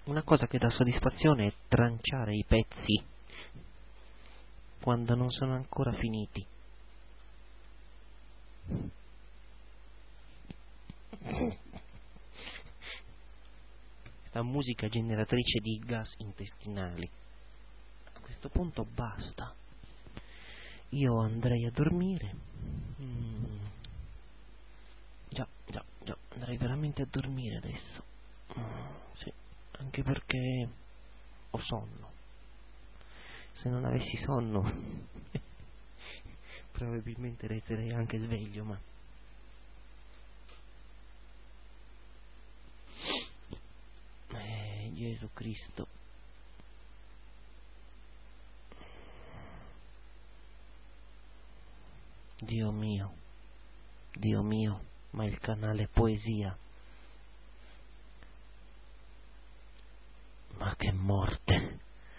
Una cosa che dà soddisfazione è tranciare i pezzi quando non sono ancora finiti. La musica generatrice di gas intestinali. A questo punto basta. Io andrei a dormire. Già, andrei veramente a dormire adesso. Sì, anche perché ho sonno. Se non avessi sonno probabilmente resterei anche sveglio, ma Gesù Cristo. Dio mio, ma il canale poesia, ma che morte.